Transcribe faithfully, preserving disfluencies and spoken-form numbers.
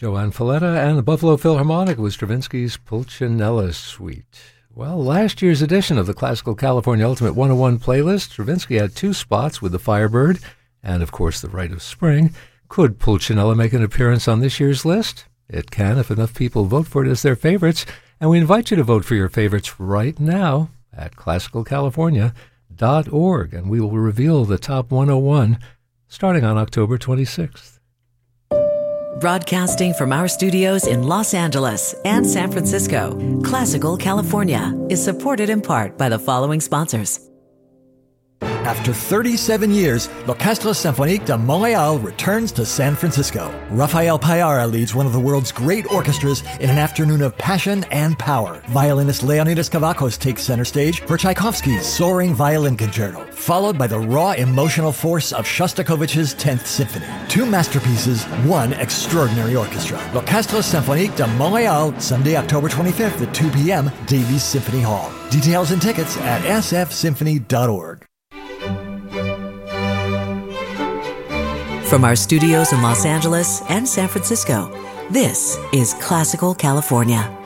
Joanne Falletta and the Buffalo Philharmonic with Stravinsky's Pulcinella Suite. Well, last year's edition of the Classical California Ultimate one oh one playlist, Stravinsky had two spots with the Firebird and, of course, the Rite of Spring. Could Pulcinella make an appearance on this year's list? It can if enough people vote for it as their favorites, and we invite you to vote for your favorites right now at classical california dot org, and we will reveal the top one oh one starting on October twenty-sixth. Broadcasting from our studios in Los Angeles and San Francisco, Classical California is supported in part by the following sponsors. After thirty-seven years, l'Orchestre Symphonique de Montréal returns to San Francisco. Rafael Payara leads one of the world's great orchestras in an afternoon of passion and power. Violinist Leonidas Kavakos takes center stage for Tchaikovsky's Soaring Violin Concerto, followed by the raw emotional force of Shostakovich's tenth Symphony. Two masterpieces, one extraordinary orchestra. L'Orchestre Symphonique de Montréal, Sunday, October twenty-fifth at two p.m., Davies Symphony Hall. Details and tickets at s f symphony dot org. From our studios in Los Angeles and San Francisco, this is Classical California.